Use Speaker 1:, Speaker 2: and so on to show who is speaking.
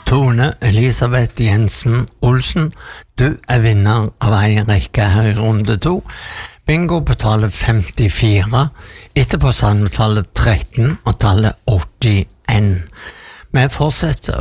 Speaker 1: Tone Elisabeth Jensen Olsen, du vinner av en rekke her I runde 2. Bingo på tallet 54, etterpå tallet 13 og tallet 81. Vi fortsetter.